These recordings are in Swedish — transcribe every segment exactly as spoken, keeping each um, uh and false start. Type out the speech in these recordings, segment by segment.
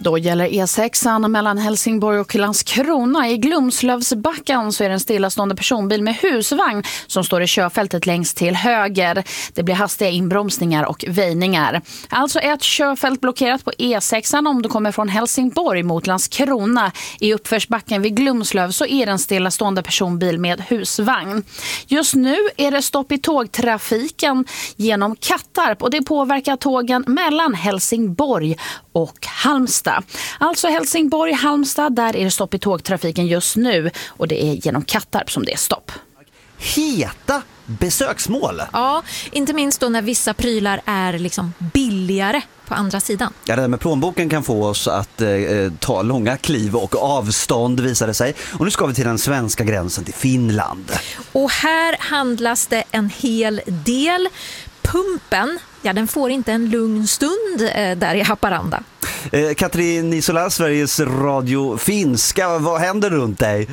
Då gäller E sexan mellan Helsingborg och Landskrona. I Glumslövsbacken så är det en stillastående personbil med husvagn som står i körfältet längst till höger. Det blir hastiga inbromsningar och väjningar. Alltså ett körfält blockerat på E sexan om du kommer från Helsingborg mot Landskrona. I uppförsbacken vid Glumslöv så är det en stillastående personbil med husvagn. Just nu är det stopp i tågtrafiken genom Kattarp och det påverkar tågen mellan Helsingborg och Halmstad. Alltså Helsingborg-Halmstad, där är det stopp i tågtrafiken just nu och det är genom Kattarp som det är stopp. Heta besöksmål. Ja, inte minst då när vissa prylar är liksom billigare på andra sidan. Ja, det där med plånboken kan få oss att eh, ta långa kliv och avstånd, visar det sig. Och nu ska vi till den svenska gränsen till Finland. Och här handlas det en hel del. Pumpen, ja, den får inte en lugn stund eh, där i Haparanda. Eh, Katrin Nisola, Sveriges Radio Finska, vad händer runt dig?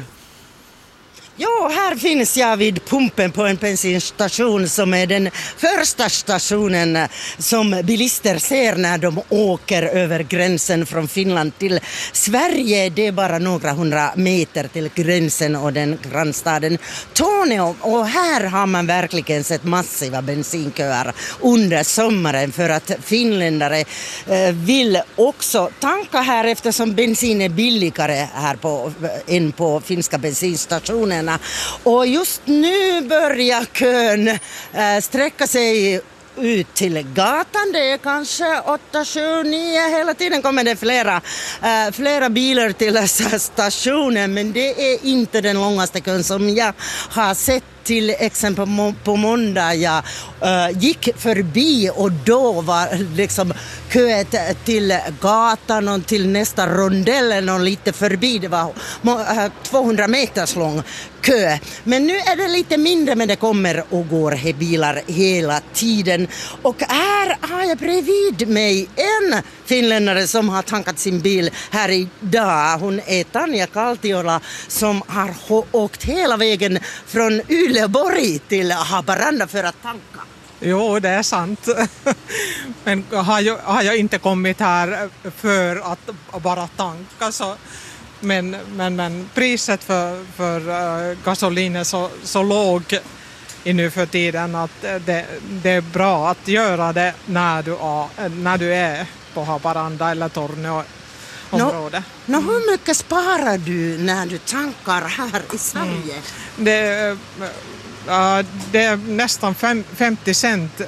Ja, här finns jag vid pumpen på en bensinstation som är den första stationen som bilister ser när de åker över gränsen från Finland till Sverige. Det är bara några hundra meter till gränsen och den grannstaden Torneå. Och här har man verkligen sett massiva bensinköer under sommaren för att finländare vill också tanka här eftersom bensin är billigare här på, än på finska bensinstationen. Och just nu börjar kön äh, sträcka sig ut till gatan. Det är kanske åtta, sju, nio. Hela tiden kommer det flera, äh, flera bilar till stationen. Men det är inte den långaste kön som jag har sett. Till exempel på måndag jag uh, gick förbi och då var liksom köet till gatan och till nästa rondellen och lite förbi. Det var uh, tvåhundra meters lång kö. Men nu är det lite mindre, men det kommer och går bilar hela tiden. Och här har jag bredvid mig en finländare som har tankat sin bil här idag. Hon är Tanja Kaltiola som har åkt hela vägen från Uleåborg till Haparanda för att tanka. Jo, det är sant. Men har jag, har jag inte kommit här för att bara tanka så... Men, men, men priset för, för uh, gasolin är så, så låg i nu för tiden att det, det är bra att göra det när du är, när du är på Haparanda eller Torneå område. Nå, nå, hur mycket sparar du när du tankar här i Sverige? Mm. Det, uh, det är nästan fem, femtio cent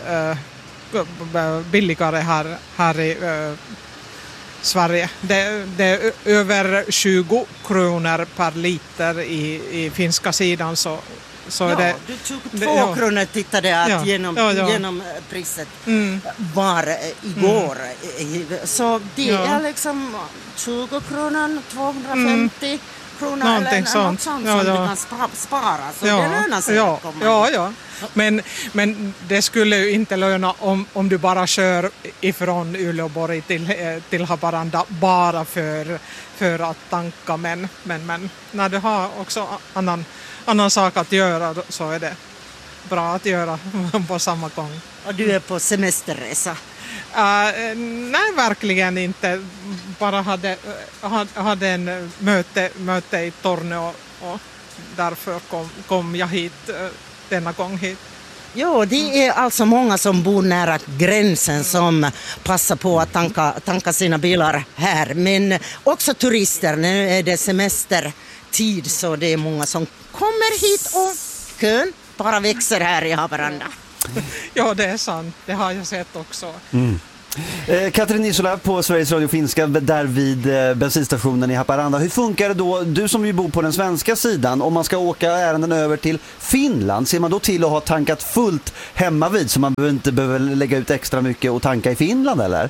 uh, billigare här, här i uh, Sverige. Det, det är över tjugo kronor per liter i, i finska sidan. Så, så ja, det, du tog det, två ja. kronor tittade att ja, genom, ja, ja. genom priset mm. var igår. Mm. Så det ja. är liksom tjugo kronor, tvåhundrafemtio mm. kronor någonting eller sånt. något sånt ja, som ja. du kan spara. Så ja. det lönar sig ja. att komma ja, ja. Men, men det skulle ju inte löna om, om du bara kör ifrån Uleåborg till, till Haparanda bara för, för att tanka. Men, men, men när du har också annan, annan sak att göra så är det bra att göra på samma gång. Och du är på semesterresa? Uh, nej, verkligen inte. Bara hade, hade en möte, möte i Torneå och därför kom, kom jag hit uh, denna gång hit. Jo, det är alltså många som bor nära gränsen som passar på att tanka, tanka sina bilar här. Men också turister, nu är det semestertid så det är många som kommer hit och kön bara växer här i Haparanda. Ja, det är sant. Det har jag sett också. Mm. Eh, Katrin Nisola på Sveriges Radio Finska där vid eh, bensinstationen i Haparanda. Hur funkar det då, du som ju bor på den svenska sidan, om man ska åka ärenden över till Finland, ser man då till att ha tankat fullt hemma vid så man inte behöver lägga ut extra mycket och tanka i Finland eller?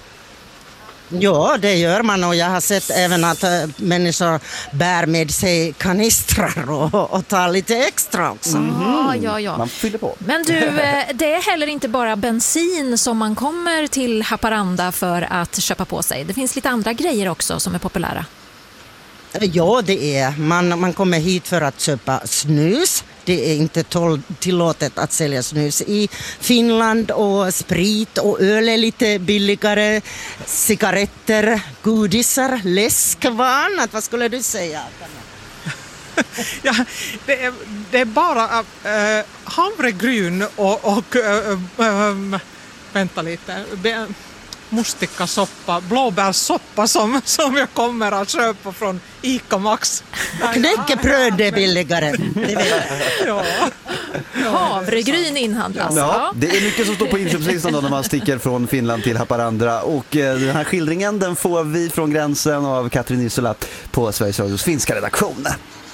Ja, det gör man och jag har sett även att äh, människor bär med sig kanistrar och, och tar lite extra också. Mm. Ja, ja, ja. Man fyller på. Men du, det är heller inte bara bensin som man kommer till Haparanda för att köpa på sig. Det finns lite andra grejer också som är populära. Ja, det är. Man, man kommer hit för att köpa snus, det är inte tol- tillåtet att sälja snus i Finland, och sprit och öl är lite billigare, cigaretter, godisar, läsk, vad annat, vad skulle du säga? Ja, det, är, det är bara äh, havregryn och, och äh, äh, vänta lite, be, mustikasoppa, blåbärssoppa som, som jag kommer att köpa från Ica Max. Knäckebröd är billigare. Det vet jag. Ja. Havregryn inhandlas. Ja, det är mycket som står på inköpslistan då när man sticker från Finland till Haparanda, och eh, den här skildringen den får vi från gränsen av Katrin Isola på Sveriges Radios finska redaktion.